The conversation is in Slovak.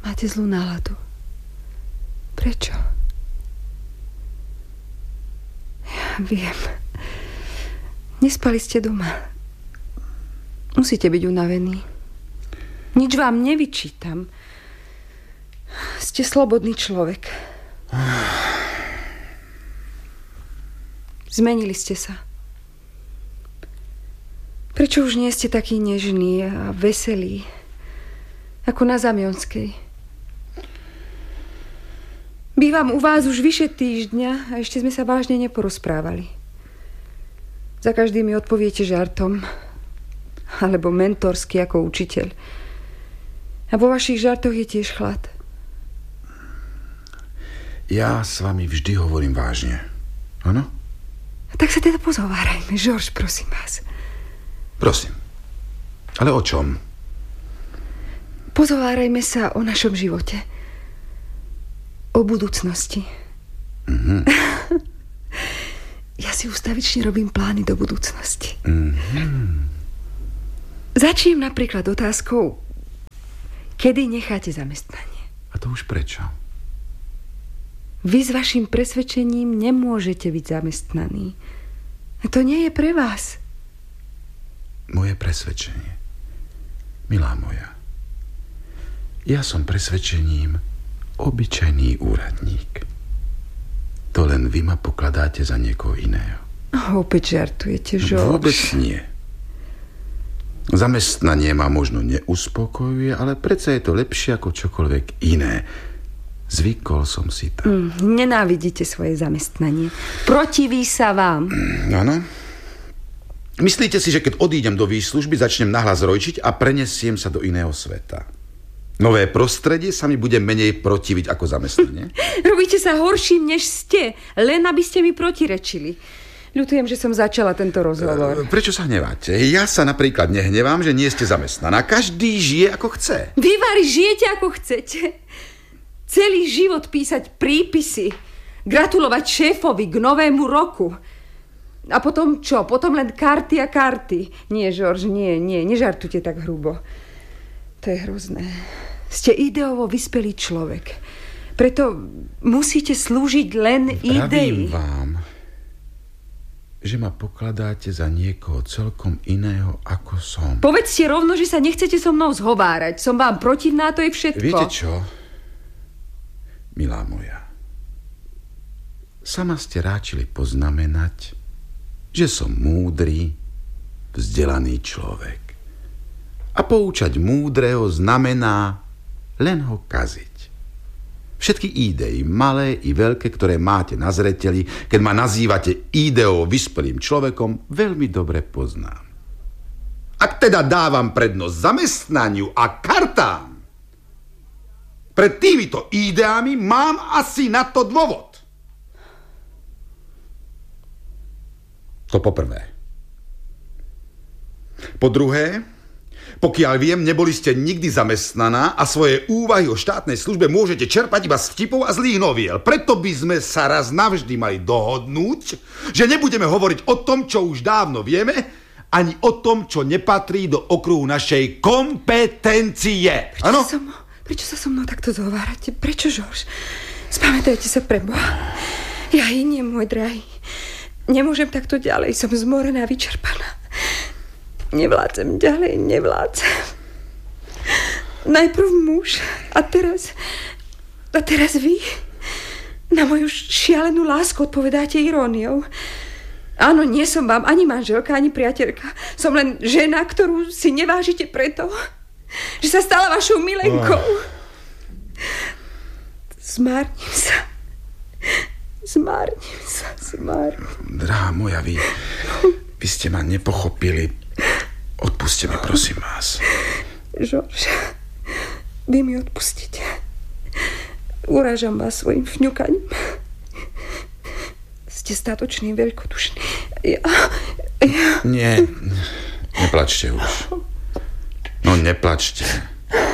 Máte zlú náladu. Prečo? Ja viem. Nespali ste doma. Musíte byť unavení. Nič vám nevyčítam. Ste slobodný človek. Zmenili ste sa. Prečo už nie ste taký nežný a veselý, ako na Zamionskej? Bývam u vás už vyše týždňa a ešte sme sa vážne neporozprávali. Za každým mi odpoviete žartom, alebo mentorsky ako učiteľ. A vo vašich žartoch je tiež chlad. Ja s vami vždy hovorím vážne. Áno? Tak sa teda pozhovárajme, George, prosím vás. Prosím. Ale o čom? Pozhovárajme sa o našom živote. O budúcnosti. Mm-hmm. Ja si ustavične robím plány do budúcnosti. Mm-hmm. Začnem napríklad otázkou, kedy necháte zamestnanie? A to už prečo? Vy s vašim presvedčením nemôžete byť zamestnaní. A to nie je pre vás. Moje presvedčenie. Milá moja, ja som presvedčením obyčajný úradník. To len vy ma pokladáte za niekoho iného. Opäť žartujete, George. Vôbec nie. Zamestnanie ma možno neuspokojuje, ale predsa je to lepšie ako čokoľvek iné. Zvykol som si to. Nenávidíte svoje zamestnanie. Protiví sa vám. Áno. Myslíte si, že keď odídem do výslužby, začnem nahlas rojčiť a prenesiem sa do iného sveta? Nové prostredie sa mi bude menej protiviť ako zamestnanie? Robíte sa horším, než ste. Len aby ste mi protirečili. Ľutujem, že som začala tento rozhovor. Prečo sa hneváte? Ja sa napríklad nehnevám, že nie ste zamestnaná. Každý žije ako chce. Vy vari žijete ako chcete. Celý život písať prípisy. Gratulovať šéfovi k novému roku. A potom čo? Potom len karty a karty. Nie, George, nie. Nežartujte tak hrubo. To je hrozné. Ste ideovo vyspelý človek. Preto musíte slúžiť len idei. Pravím vám, že ma pokladáte za niekoho celkom iného, ako som. Povedzte rovno, že sa nechcete so mnou zhovárať. Som vám protivná, to je všetko. Viete čo? Milá moja, sama ste ráčili poznamenať, že som múdry, vzdelaný človek. A poučať múdreho znamená len ho kaziť. Všetky idei, malé i veľké, ktoré máte na zreteli, keď ma nazývate ideou vyspelým človekom, veľmi dobre poznám. Ak teda dávam prednosť zamestnaniu a kartám, pred týmito ideami mám asi na to dôvod. To poprvé. Po druhé, pokiaľ viem, neboli ste nikdy zamestnaná a svoje úvahy o štátnej službe môžete čerpať iba z vtipov a zlých noviel. Preto by sme sa raz navždy mali dohodnúť, že nebudeme hovoriť o tom, čo už dávno vieme, ani o tom, čo nepatrí do okruhu našej kompetencie. Áno? Prečo sa so mnou takto zhovárate? Prečo, George? Spamätajte sa pre Boha. Ja hyniem, môj drahý. Nemôžem takto ďalej. Som zmorená, vyčerpaná. Nevládzem ďalej, nevládzem. Najprv muž a teraz vy. Na moju šialenú lásku odpovedáte iróniou. Áno, nie som vám ani manželka, ani priateľka. Som len žena, ktorú si nevážite preto, že sa stala vašou milenkou. Zmárnim sa. Drahá moja, vy ste ma nepochopili. Odpuste mi, prosím vás. George, vy mi odpustíte. Urážam vás svojim fňukaním. Ste statočný, veľkodušný. Nie, neplačte už. No neplačte.